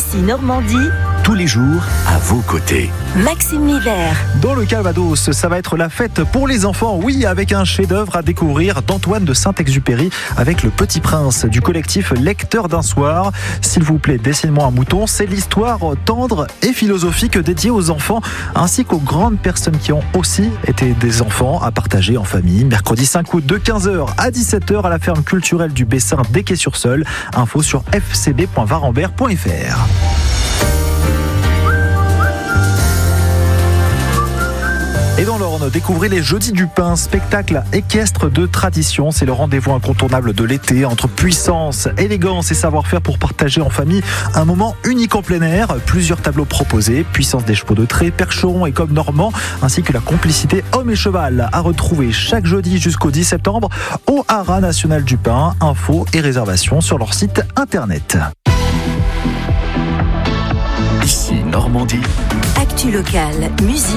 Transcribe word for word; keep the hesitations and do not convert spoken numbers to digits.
Ici Normandie, tous les jours à vos côtés. Maxime Miller. Dans le Calvados, ça va être la fête pour les enfants, oui, avec un chef-d'œuvre à découvrir d'Antoine de Saint-Exupéry avec Le Petit Prince du collectif Lecteur d'un soir. S'il vous plaît, dessine-moi un mouton, c'est l'histoire tendre et philosophique dédiée aux enfants ainsi qu'aux grandes personnes qui ont aussi été des enfants à partager en famille. Mercredi cinq août de quinze heures à dix-sept heures à la ferme culturelle du Bessin d'Équet-sur-Seul. Info sur f c b point varambert point f r. Et dans l'Orne, découvrez les Jeudis du Pain, spectacle équestre de tradition. C'est le rendez-vous incontournable de l'été entre puissance, élégance et savoir-faire pour partager en famille un moment unique en plein air. Plusieurs tableaux proposés, puissance des chevaux de trait, percherons et coqs normands, ainsi que la complicité homme et cheval à retrouver chaque jeudi jusqu'au dix septembre au Haras National du Pain. Infos et réservations sur leur site internet. Ici Normandie. Actu locale, musique.